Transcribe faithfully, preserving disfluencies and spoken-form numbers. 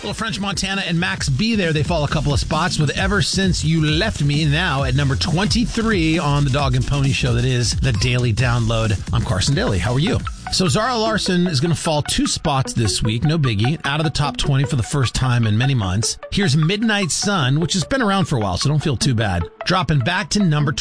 Little French Montana and Max B there. They fall a couple of spots with Ever Since You Left Me, now at number twenty-three on the Dog and Pony Show that is the Daily Download. I'm Carson Daly. How are you? So Zara Larsson is going to fall two spots this week. No biggie. Out of the top twenty for the first time in many months. Here's Midnight Sun, which has been around for a while, so don't feel too bad. Dropping back to number